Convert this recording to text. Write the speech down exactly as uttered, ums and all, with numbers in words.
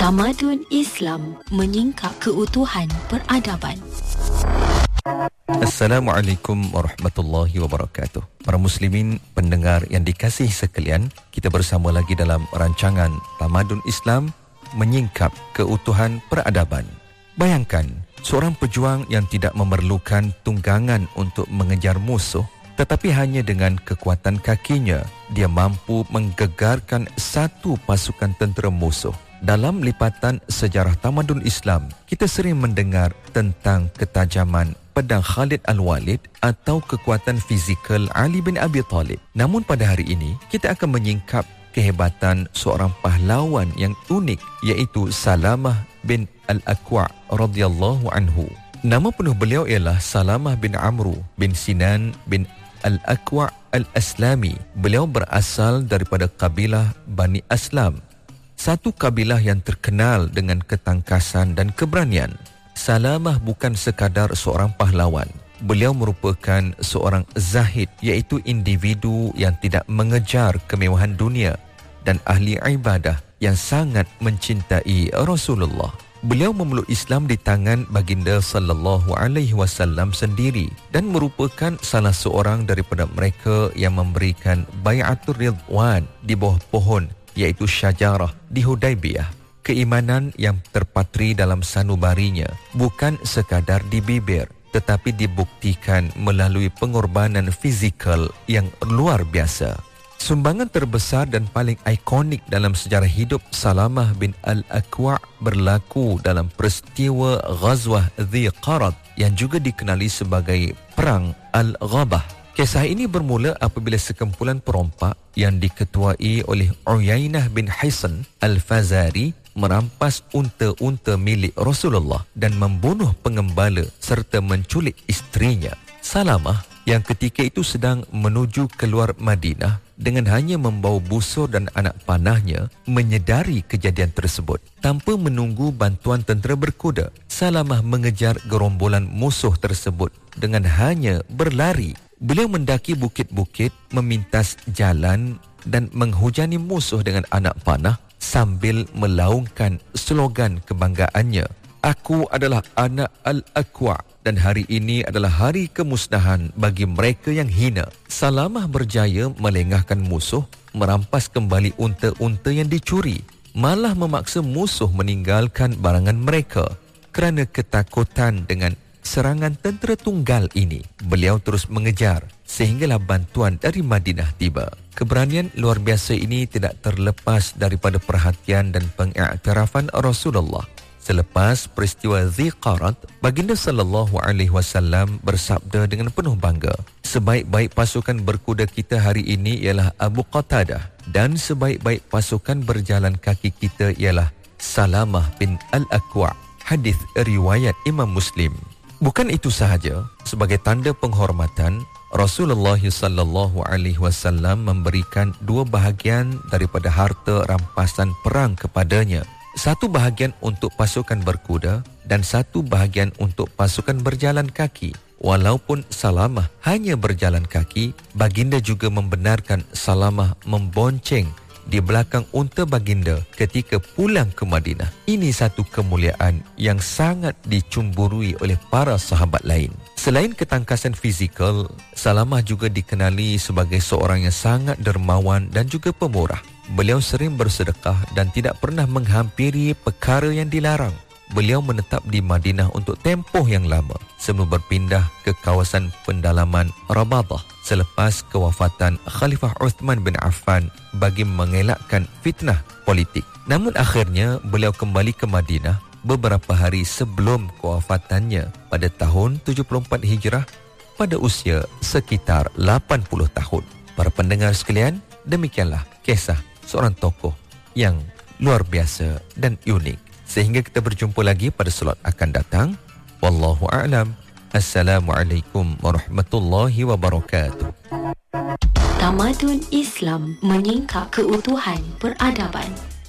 Tamadun Islam menyingkap keutuhan peradaban. Assalamualaikum warahmatullahi wabarakatuh. Para muslimin pendengar yang dikasihi sekalian, kita bersama lagi dalam rancangan Tamadun Islam menyingkap keutuhan peradaban. Bayangkan, seorang pejuang yang tidak memerlukan tunggangan untuk mengejar musuh, tetapi hanya dengan kekuatan kakinya, dia mampu menggegarkan satu pasukan tentera musuh. Dalam lipatan sejarah tamadun Islam, kita sering mendengar tentang ketajaman pedang Khalid Al-Walid atau kekuatan fizikal Ali bin Abi Talib. Namun pada hari ini, kita akan menyingkap kehebatan seorang pahlawan yang unik, iaitu Salamah bin Al-Akwa' radhiyallahu anhu. Nama penuh beliau ialah Salamah bin Amru bin Sinan bin Al-Akwa' Al-Aslami. Beliau berasal daripada kabilah Bani Aslam, satu kabilah yang terkenal dengan ketangkasan dan keberanian. Salamah bukan sekadar seorang pahlawan. Beliau merupakan seorang zahid, iaitu individu yang tidak mengejar kemewahan dunia dan ahli ibadah yang sangat mencintai Rasulullah. Beliau memeluk Islam di tangan baginda sallallahu alaihi wasallam sendiri dan merupakan salah seorang daripada mereka yang memberikan bai'atul ridwan di bawah pohon, iaitu syajarah di Hudaibiyah. Keimanan yang terpatri dalam sanubarinya bukan sekadar di bibir, tetapi dibuktikan melalui pengorbanan fizikal yang luar biasa. Sumbangan terbesar dan paling ikonik dalam sejarah hidup Salamah bin Al-Akwa' berlaku dalam peristiwa Ghazwah Dhi Qarad yang juga dikenali sebagai Perang Al-Ghabah. Kisah ini bermula apabila sekumpulan perompak yang diketuai oleh Uyainah bin Hisan Al-Fazari merampas unta-unta milik Rasulullah dan membunuh pengembala serta menculik isterinya. Salamah yang ketika itu sedang menuju keluar Madinah dengan hanya membawa busur dan anak panahnya menyedari kejadian tersebut. Tanpa menunggu bantuan tentera berkuda, Salamah mengejar gerombolan musuh tersebut dengan hanya berlari. Beliau mendaki bukit-bukit, memintas jalan dan menghujani musuh dengan anak panah sambil melaungkan slogan kebanggaannya, "Aku adalah anak Al-Akwa' dan hari ini adalah hari kemusnahan bagi mereka yang hina." Salamah berjaya melengahkan musuh, merampas kembali unta-unta yang dicuri, malah memaksa musuh meninggalkan barangan mereka. Kerana ketakutan dengan serangan tentera tunggal ini, beliau terus mengejar sehinggalah bantuan dari Madinah tiba. Keberanian luar biasa ini tidak terlepas daripada perhatian dan pengiktirafan Rasulullah. Selepas peristiwa Dhi Qarad, baginda sallallahu alaihi wasallam bersabda dengan penuh bangga, "Sebaik-baik pasukan berkuda kita hari ini ialah Abu Qatadah dan sebaik-baik pasukan berjalan kaki kita ialah Salamah bin Al-Akwa'." Hadis riwayat Imam Muslim. Bukan itu sahaja, sebagai tanda penghormatan, Rasulullah sallallahu alaihi wasallam memberikan dua bahagian daripada harta rampasan perang kepadanya. Satu bahagian untuk pasukan berkuda dan satu bahagian untuk pasukan berjalan kaki. Walaupun Salamah hanya berjalan kaki, baginda juga membenarkan Salamah membonceng di belakang unta baginda ketika pulang ke Madinah. Ini satu kemuliaan yang sangat dicumburui oleh para sahabat lain. Selain ketangkasan fizikal, Salamah juga dikenali sebagai seorang yang sangat dermawan dan juga pemurah. Beliau sering bersedekah dan tidak pernah menghampiri perkara yang dilarang. Beliau menetap di Madinah untuk tempoh yang lama sebelum berpindah ke kawasan pendalaman Rabadah selepas kewafatan Khalifah Uthman bin Affan bagi mengelakkan fitnah politik. Namun akhirnya beliau kembali ke Madinah beberapa hari sebelum kewafatannya pada tahun tujuh puluh empat Hijrah pada usia sekitar lapan puluh tahun. Para pendengar sekalian, demikianlah kisah seorang tokoh yang luar biasa dan unik. Sehingga kita berjumpa lagi pada slot akan datang. Wallahu a'lam. Assalamualaikum warahmatullahi wabarakatuh. Tamadun Islam menyingkap keutuhan peradaban.